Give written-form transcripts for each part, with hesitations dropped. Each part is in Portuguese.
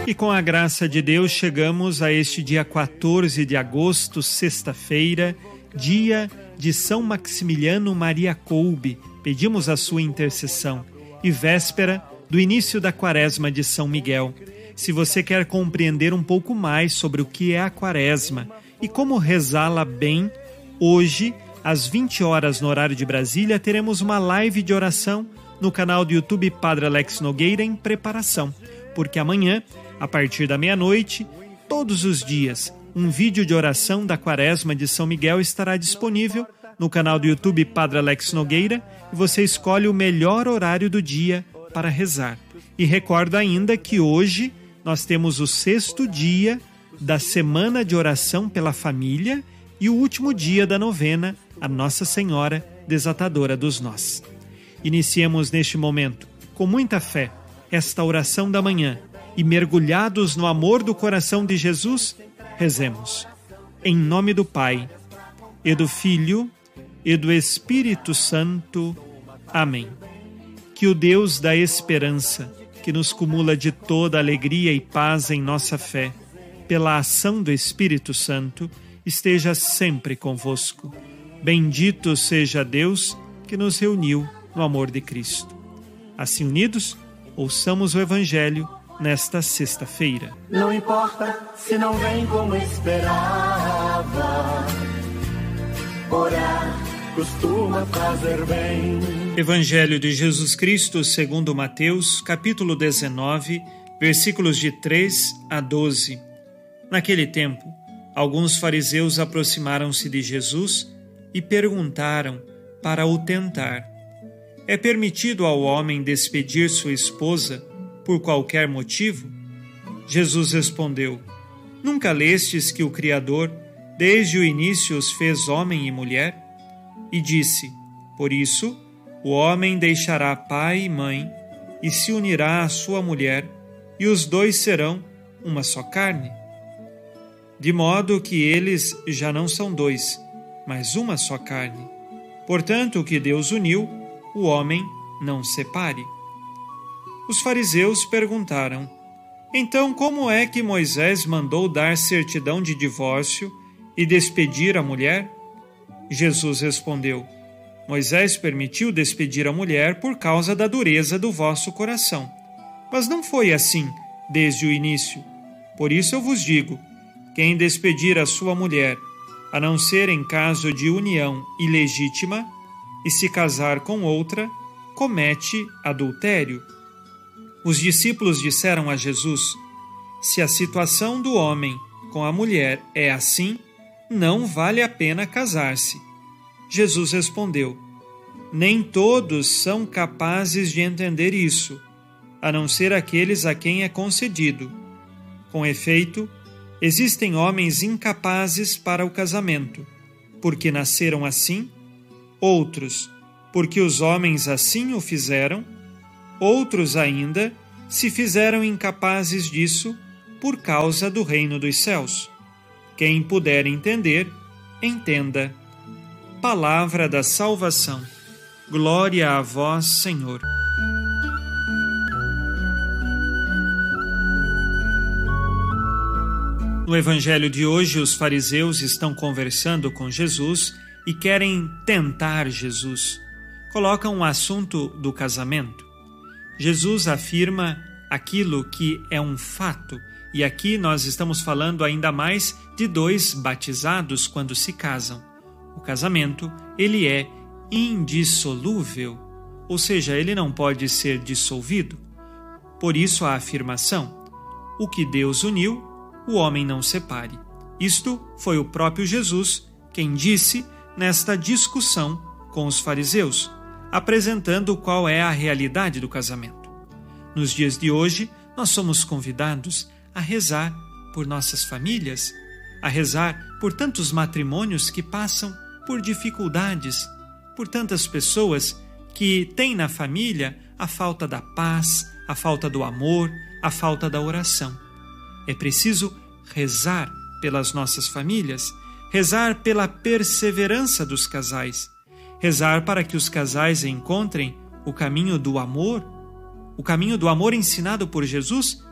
E com a graça de Deus chegamos a este dia 14 de agosto, sexta-feira, dia de São Maximiliano Maria Kolbe. Pedimos a sua intercessão. E véspera do início da Quaresma de São Miguel. Se você quer compreender um pouco mais sobre o que é a Quaresma e como rezá-la bem, hoje, às 20 horas no horário de Brasília, teremos uma live de oração no canal do YouTube Padre Alex Nogueira em preparação, porque amanhã, a partir da meia-noite, todos os dias, um vídeo de oração da Quaresma de São Miguel estará disponível no canal do YouTube Padre Alex Nogueira e você escolhe o melhor horário do dia para rezar. E recordo ainda que hoje nós temos o 6º dia da Semana de Oração pela Família e o último dia da novena a Nossa Senhora Desatadora dos Nós. Iniciemos neste momento, com muita fé, esta oração da manhã e mergulhados no amor do coração de Jesus, rezemos. Em nome do Pai, e do Filho, e do Espírito Santo. Amém. Que o Deus da esperança, que nos cumula de toda alegria e paz em nossa fé, pela ação do Espírito Santo, esteja sempre convosco. Bendito seja Deus que nos reuniu no amor de Cristo. Assim unidos, ouçamos o Evangelho nesta sexta-feira. Não importa se não vem como esperava, orar costuma fazer bem. Evangelho de Jesus Cristo segundo Mateus, capítulo 19, versículos de 3 a 12. Naquele tempo, alguns fariseus aproximaram-se de Jesus e perguntaram para o tentar: é permitido ao homem despedir sua esposa por qualquer motivo? Jesus respondeu: nunca lestes que o Criador, desde o início, os fez homem e mulher? E disse: por isso, o homem deixará pai e mãe e se unirá à sua mulher, e os dois serão uma só carne. De modo que eles já não são dois, mas uma só carne. Portanto, o que Deus uniu, o homem não separe. Os fariseus perguntaram: então como é que Moisés mandou dar certidão de divórcio e despedir a mulher? Jesus respondeu: Moisés permitiu despedir a mulher por causa da dureza do vosso coração. Mas não foi assim desde o início. Por isso eu vos digo: quem despedir a sua mulher, a não ser em caso de união ilegítima, e se casar com outra, comete adultério. Os discípulos disseram a Jesus: se a situação do homem com a mulher é assim, não vale a pena casar-se. Jesus respondeu: nem todos são capazes de entender isso, a não ser aqueles a quem é concedido. Com efeito, existem homens incapazes para o casamento, porque nasceram assim, outros, porque os homens assim o fizeram, outros ainda se fizeram incapazes disso por causa do reino dos céus. Quem puder entender, entenda. Palavra da salvação. Glória a vós, Senhor. No Evangelho de hoje, os fariseus estão conversando com Jesus e querem tentar Jesus. Colocam o assunto do casamento. Jesus afirma aquilo que é um fato, e aqui nós estamos falando ainda mais de dois batizados quando se casam. O casamento, ele é indissolúvel, ou seja, ele não pode ser dissolvido. Por isso a afirmação: o que Deus uniu, o homem não separe. Isto foi o próprio Jesus quem disse nesta discussão com os fariseus, apresentando qual é a realidade do casamento. Nos dias de hoje, nós somos convidados a rezar por nossas famílias, a rezar por tantos matrimônios que passam por dificuldades, por tantas pessoas que têm na família a falta da paz, a falta do amor, a falta da oração. É preciso rezar pelas nossas famílias, rezar pela perseverança dos casais, rezar para que os casais encontrem o caminho do amor ensinado por Jesus,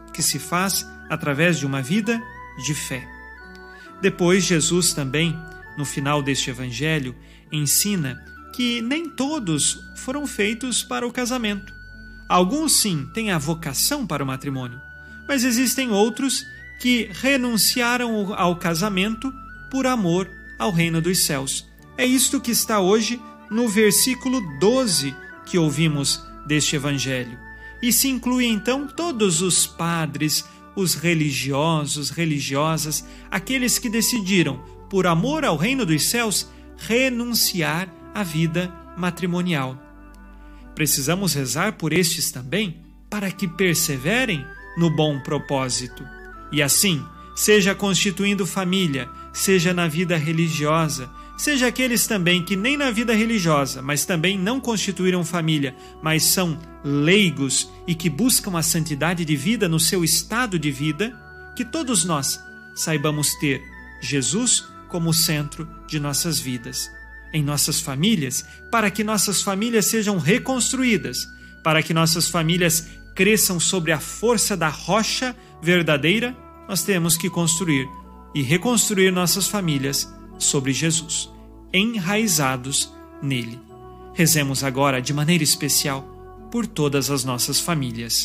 que se faz através de uma vida de fé. Depois, Jesus também, no final deste evangelho, ensina que nem todos foram feitos para o casamento. Alguns, sim, têm a vocação para o matrimônio, mas existem outros que renunciaram ao casamento por amor ao reino dos céus. É isto que está hoje no versículo 12 que ouvimos deste evangelho. E se inclui então todos os padres, os religiosos, religiosas, aqueles que decidiram, por amor ao reino dos céus, renunciar à vida matrimonial. Precisamos rezar por estes também, para que perseverem no bom propósito. E assim, seja constituindo família, seja na vida religiosa, seja aqueles também que nem na vida religiosa, mas também não constituíram família, mas são leigos e que buscam a santidade de vida no seu estado de vida, que todos nós saibamos ter Jesus como centro de nossas vidas, em nossas famílias, para que nossas famílias sejam reconstruídas, para que nossas famílias cresçam sobre a força da rocha verdadeira. Nós temos que construir e reconstruir nossas famílias sobre Jesus, enraizados nele. Rezemos agora de maneira especial por todas as nossas famílias.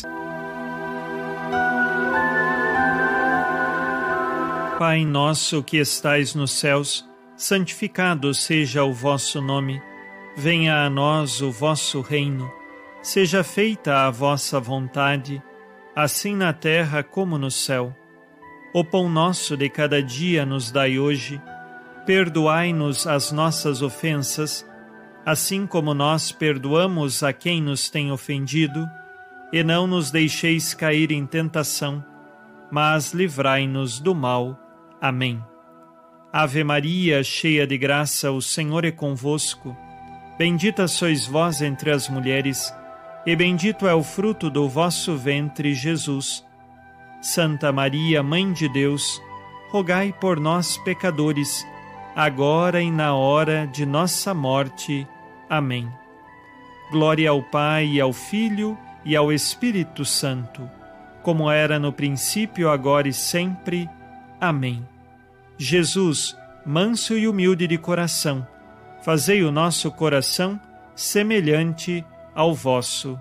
Pai nosso que estais nos céus, santificado seja o vosso nome. Venha a nós o vosso reino. Seja feita a vossa vontade, assim na terra como no céu. O pão nosso de cada dia nos dai hoje. Perdoai-nos as nossas ofensas, assim como nós perdoamos a quem nos tem ofendido, e não nos deixeis cair em tentação, mas livrai-nos do mal. Amém. Ave Maria, cheia de graça, o Senhor é convosco. Bendita sois vós entre as mulheres, e bendito é o fruto do vosso ventre, Jesus. Santa Maria, Mãe de Deus, rogai por nós, pecadores, agora e na hora de nossa morte. Amém. Glória ao Pai, e ao Filho, e ao Espírito Santo, como era no princípio, agora e sempre. Amém. Jesus, manso e humilde de coração, fazei o nosso coração semelhante ao vosso.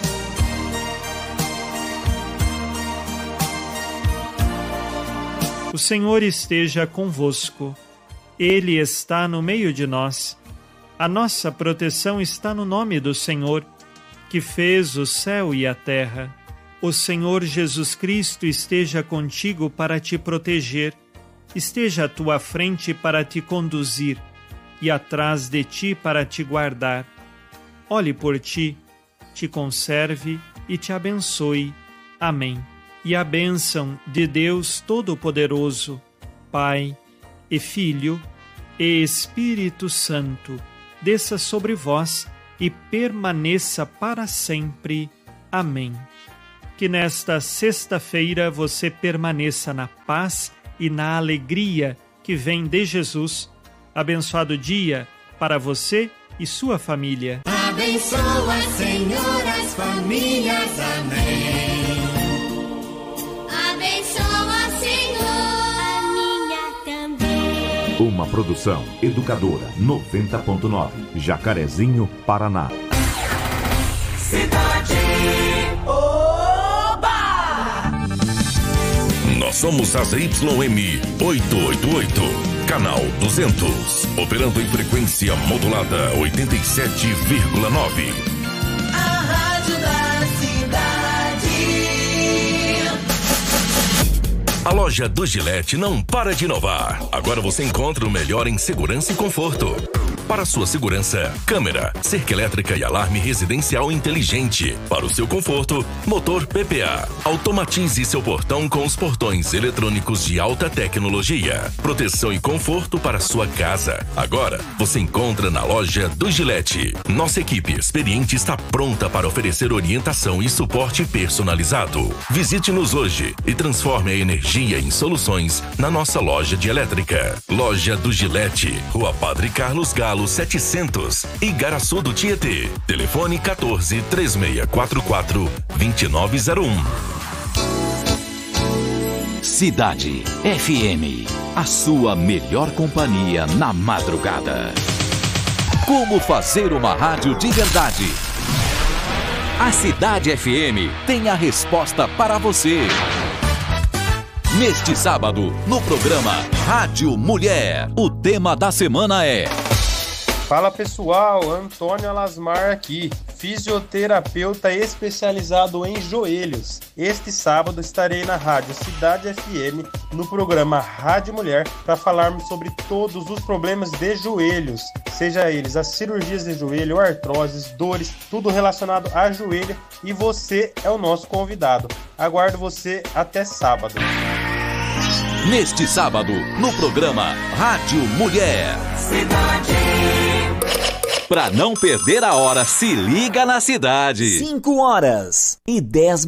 O Senhor esteja convosco. Ele está no meio de nós. A nossa proteção está no nome do Senhor, que fez o céu e a terra. O Senhor Jesus Cristo esteja contigo para te proteger, esteja à tua frente para te conduzir e atrás de ti para te guardar. Olhe por ti, te conserve e te abençoe. Amém. E a bênção de Deus Todo-Poderoso, Pai e Filho e Espírito Santo, desça sobre vós e permaneça para sempre. Amém. Que nesta sexta-feira você permaneça na paz e na alegria que vem de Jesus. Abençoado dia para você e sua família. Abençoa, Senhor, as famílias. Amém. Abençoa, Senhor, a minha também. Uma produção Educadora 90.9, Jacarezinho, Paraná. Cidade. Oba! Nós somos a ZYM 888, canal 200, operando em frequência modulada 87,9. A rádio da cidade. A loja do Gillette não para de inovar. Agora você encontra o melhor em segurança e conforto. Para sua segurança, câmera, cerca elétrica e alarme residencial inteligente. Para o seu conforto, motor PPA. Automatize seu portão com os portões eletrônicos de alta tecnologia. Proteção e conforto para sua casa. Agora, você encontra na loja do Gillette. Nossa equipe experiente está pronta para oferecer orientação e suporte personalizado. Visite-nos hoje e transforme a energia em soluções na nossa loja de elétrica. Loja do Gillette, Rua Padre Carlos Galo 700, Igaraçu do Tietê. Telefone 14 3644 2901. Cidade FM, a sua melhor companhia na madrugada. Como fazer uma rádio de verdade? A Cidade FM tem a resposta para você. Neste sábado, no programa Rádio Mulher, o tema da semana é... Fala pessoal, Antônio Alasmar aqui, fisioterapeuta especializado em joelhos. Este sábado estarei na Rádio Cidade FM, no programa Rádio Mulher, para falarmos sobre todos os problemas de joelhos, seja eles as cirurgias de joelho, artroses, dores, tudo relacionado a joelho, e você é o nosso convidado. Aguardo você até sábado. Neste sábado, no programa Rádio Mulher. Para não perder a hora, se liga na cidade. 5 horas e 10